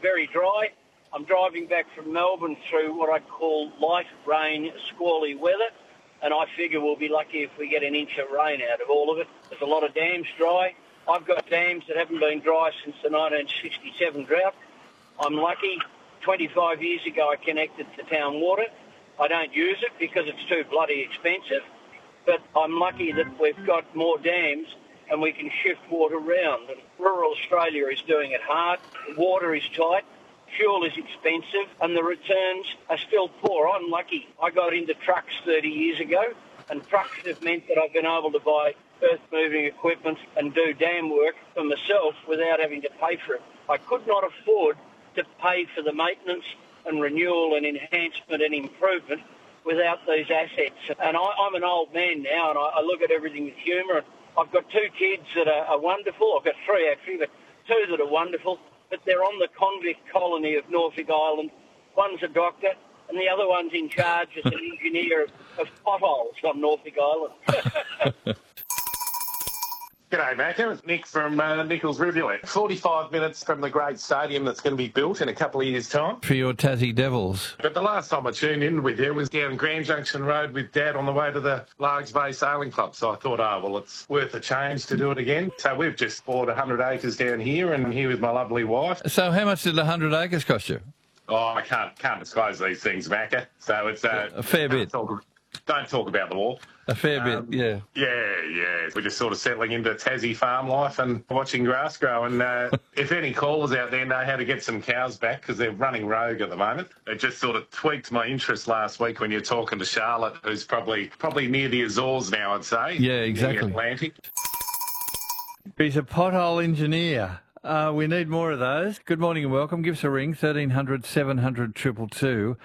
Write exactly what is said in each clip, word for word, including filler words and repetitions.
very dry. I'm driving back from Melbourne through what I call light rain, squally weather, and I figure we'll be lucky if we get an inch of rain out of all of it. There's a lot of dams dry. I've got dams that haven't been dry since the nineteen sixty-seven drought. I'm lucky. twenty-five years ago I connected to town water. I don't use it because it's too bloody expensive, but I'm lucky that we've got more dams and we can shift water around. And rural Australia is doing it hard. Water is tight. Fuel is expensive and the returns are still poor. I'm lucky. I got into trucks thirty years ago, and trucks have meant that I've been able to buy earth-moving equipment and do dam work for myself without having to pay for it. I could not afford to pay for the maintenance and renewal and enhancement and improvement without these assets. And I, I'm an old man now, and I, I look at everything with humour. I've got two kids that are, are wonderful. I've got three, actually, but two that are wonderful. But they're on the convict colony of Norfolk Island. One's a doctor, and the other one's in charge as an engineer of, of potholes on Norfolk Island. G'day, Mac. It's Nick from uh, Nichols Rivulet. forty-five minutes from the great stadium that's going to be built in a couple of years' time. For your Tassie Devils. But the last time I tuned in with you was down Grand Junction Road with Dad on the way to the Largs Bay Sailing Club. So I thought, oh, well, it's worth a change to do it again. So we've just bought one hundred acres down here, and I'm here with my lovely wife. So how much did one hundred acres cost you? Oh, I can't can't disclose these things, Macca. So it's uh, a fair bit. Talk, don't talk about the war. A fair um, bit, yeah. Yeah, yeah. We're just sort of settling into Tassie farm life and watching grass grow. And uh, if any callers out there know how to get some cows back, because they're running rogue at the moment, it just sort of tweaked my interest last week when you're talking to Charlotte, who's probably probably near the Azores now, I'd say. Yeah, exactly. The Atlantic. He's a pothole engineer. Uh, we need more of those. Good morning and welcome. Give us a ring, thirteen hundred, seven hundred, two two two.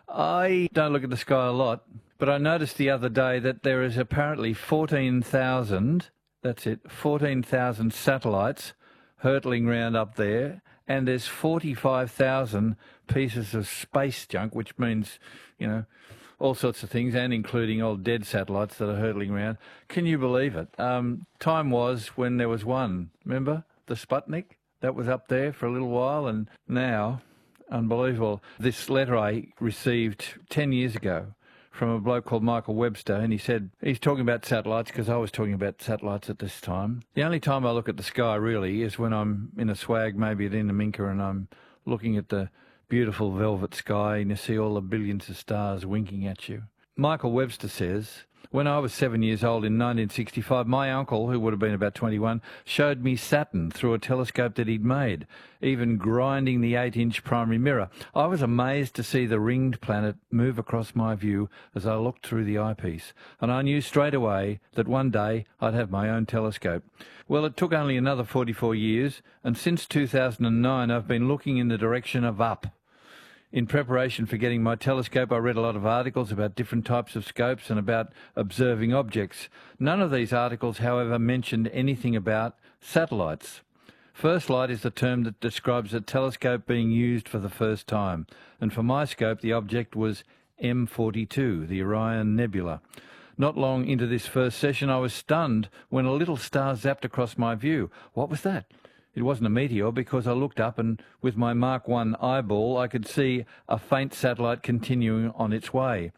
I don't look at the sky a lot, but I noticed the other day that there is apparently fourteen thousand, that's it, fourteen thousand satellites hurtling round up there, and there's forty-five thousand pieces of space junk, which means, you know, all sorts of things, and including old dead satellites that are hurtling around. Can you believe it? Um, time was when there was one, remember? The Sputnik, that was up there for a little while, and now, unbelievable. This letter I received ten years ago from a bloke called Michael Webster, and he said, he's talking about satellites because I was talking about satellites at this time. The only time I look at the sky really is when I'm in a swag, maybe at Inaminka, and I'm looking at the beautiful velvet sky and you see all the billions of stars winking at you. Michael Webster says, when I was seven years old in nineteen sixty-five, my uncle, who would have been about twenty-one, showed me Saturn through a telescope that he'd made, even grinding the eight-inch primary mirror. I was amazed to see the ringed planet move across my view as I looked through the eyepiece, and I knew straight away that one day I'd have my own telescope. Well, it took only another forty-four years, and since two thousand nine I've been looking in the direction of up. In preparation for getting my telescope, I read a lot of articles about different types of scopes and about observing objects. None of these articles, however, mentioned anything about satellites. First light is the term that describes a telescope being used for the first time, and for my scope the object was M forty-two, the Orion Nebula. Not long into this first session I was stunned when a little star zapped across my view. What was that? It wasn't a meteor because I looked up and with my Mark one eyeball I could see a faint satellite continuing on its way.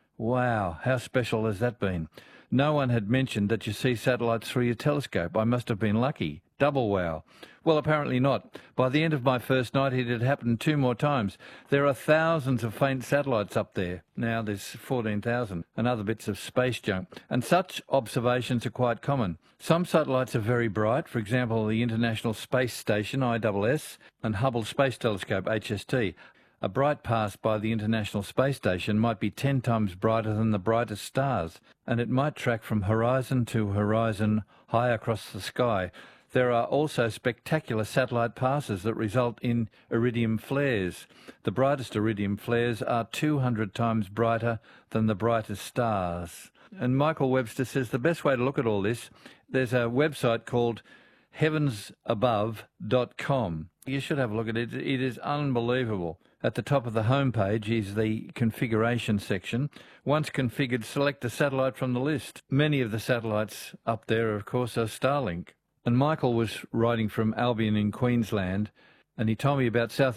Wow, how special has that been? No one had mentioned that you see satellites through your telescope. I must have been lucky. Double wow. Well, apparently not. By the end of my first night it had happened two more times. There are thousands of faint satellites up there. Now there's fourteen thousand and other bits of space junk. And such observations are quite common. Some satellites are very bright, for example the International Space Station I S S and Hubble Space Telescope H S T. A bright pass by the International Space Station might be ten times brighter than the brightest stars, and it might track from horizon to horizon high across the sky. There are also spectacular satellite passes that result in iridium flares. The brightest iridium flares are two hundred times brighter than the brightest stars. And Michael Webster says the best way to look at all this, there's a website called heavens above dot com. You should have a look at it. It is unbelievable. At the top of the homepage is the configuration section. Once configured, select a satellite from the list. Many of the satellites up there, of course, are Starlink. And Michael was writing from Albion in Queensland, and he told me about South